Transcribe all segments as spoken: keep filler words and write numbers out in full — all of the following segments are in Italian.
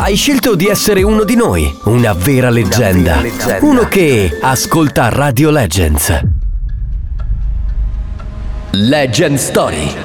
Hai scelto di essere uno di noi, una vera leggenda, una vera leggenda. Uno che ascolta Radio Legends. Legend Story.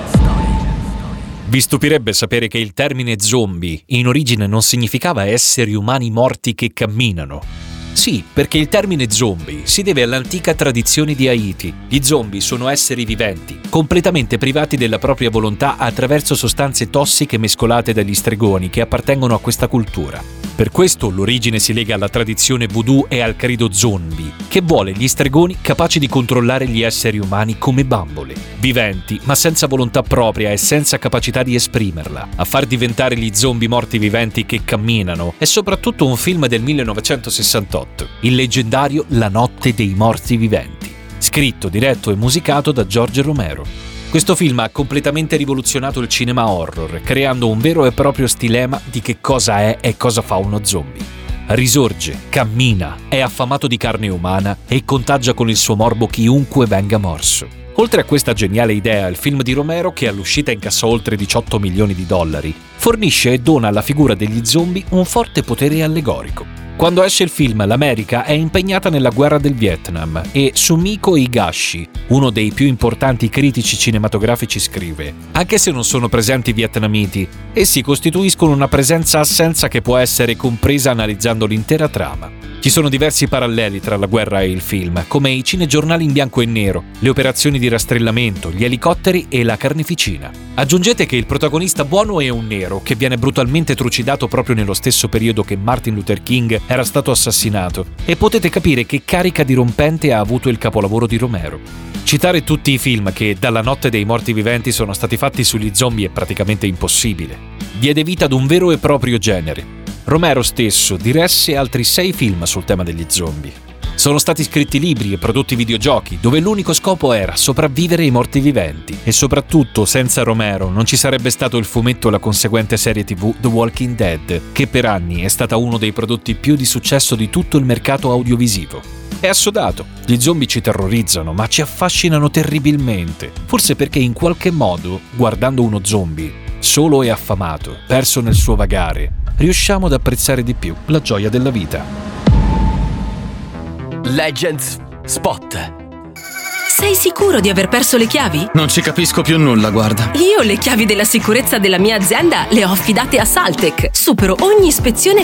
Vi stupirebbe sapere che il termine zombie in origine non significava esseri umani morti che camminano. Sì, perché il termine zombie si deve all'antica tradizione di Haiti. Gli zombie sono esseri viventi, completamente privati della propria volontà attraverso sostanze tossiche mescolate dagli stregoni che appartengono a questa cultura. Per questo l'origine si lega alla tradizione voodoo e al credo zombie, che vuole gli stregoni capaci di controllare gli esseri umani come bambole, viventi ma senza volontà propria e senza capacità di esprimerla. A far diventare gli zombie morti viventi che camminano è soprattutto un film del millenovecentosessantotto, il leggendario La notte dei morti viventi, scritto, diretto e musicato da George Romero. Questo film ha completamente rivoluzionato il cinema horror, creando un vero e proprio stilema di che cosa è e cosa fa uno zombie. Risorge, cammina, è affamato di carne umana e contagia con il suo morbo chiunque venga morso. Oltre a questa geniale idea, il film di Romero, che all'uscita incassò oltre diciotto milioni di dollari, fornisce e dona alla figura degli zombie un forte potere allegorico. Quando esce il film, l'America è impegnata nella guerra del Vietnam e Sumiko Higashi, uno dei più importanti critici cinematografici, scrive: anche se non sono presenti vietnamiti, essi costituiscono una presenza-assenza che può essere compresa analizzando l'intera trama. Ci sono diversi paralleli tra la guerra e il film, come i cinegiornali in bianco e nero, le operazioni di rastrellamento, gli elicotteri e la carneficina. Aggiungete che il protagonista buono è un nero che viene brutalmente trucidato proprio nello stesso periodo che Martin Luther King era stato assassinato, e potete capire che carica dirompente ha avuto il capolavoro di Romero. Citare tutti i film che dalla notte dei morti viventi sono stati fatti sugli zombie è praticamente impossibile. Diede vita ad un vero e proprio genere. Romero stesso diresse altri sei film sul tema degli zombie. Sono stati scritti libri e prodotti videogiochi dove l'unico scopo era sopravvivere ai morti viventi, e soprattutto senza Romero non ci sarebbe stato il fumetto e la conseguente serie tivù The Walking Dead, che per anni è stata uno dei prodotti più di successo di tutto il mercato audiovisivo. È assodato, gli zombie ci terrorizzano ma ci affascinano terribilmente, forse perché in qualche modo, guardando uno zombie, solo e affamato, perso nel suo vagare, riusciamo ad apprezzare di più la gioia della vita. Legends Spot. Sei sicuro di aver perso le chiavi? Non ci capisco più nulla, guarda. Io le chiavi della sicurezza della mia azienda le ho affidate a Saltec. Supero ogni ispezione